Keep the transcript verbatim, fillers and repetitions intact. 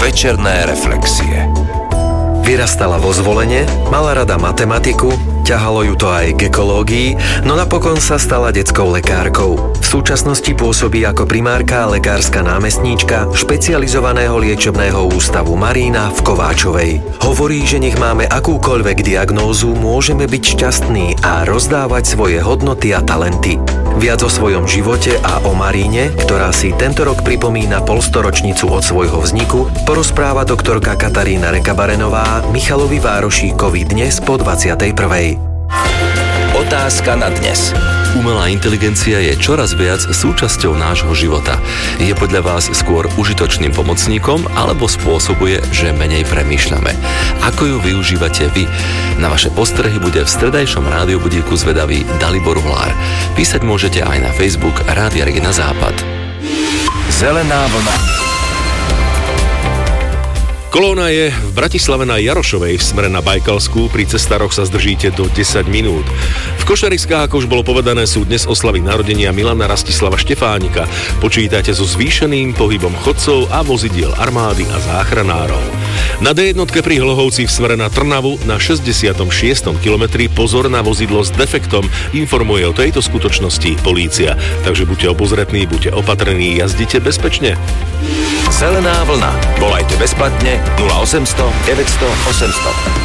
Večerné reflexie. Vyrastala vo Zvolene, mala rada matematiku, ťahalo ju to aj k ekológii, no napokon sa stala detskou lekárkou. V súčasnosti pôsobí ako primárka a lekárska námestníčka špecializovaného liečebného ústavu Marína v Kováčovej. Hovorí, že nech máme akúkoľvek diagnózu, môžeme byť šťastní a rozdávať svoje hodnoty a talenty. Viac o svojom živote a o Maríne, ktorá si tento rok pripomína polstoročnicu od svojho vzniku, porozpráva doktorka Katarína Rekabarenová Michalovi Várošíkovi dnes po dvadsiatej prvej. Otázka na dnes. Umelá inteligencia je čoraz viac súčasťou nášho života. Je podľa vás skôr užitočným pomocníkom alebo spôsobuje, že menej premýšľame? Ako ju využívate vy? Na vaše postrehy bude v stredajšom rádiu budíku zvedavý Dalibor Hulár. Písať môžete aj na Facebook Rádia Regina Západ. Zelená vlna. Kolóna je v Bratislave na Jarošovej v smere na Bajkalskú. Pri cestároch sa zdržíte do desať minút. V Košariskách, ako už bolo povedané, sú dnes oslavy narodenia Milana Rastislava Štefánika. Počítajte so zvýšeným pohybom chodcov a vozidiel armády a záchranárov. Na dé jedna pri Hlohovci v smere na Trnavu na šesťdesiatom šiestom kilometri pozor na vozidlo s defektom. Informuje o tejto skutočnosti polícia. Takže buďte obozretní, buďte opatrní, jazdite bezpečne. Zelená vlna. Volajte bezplatne nula osemsto deväťsto osemsto.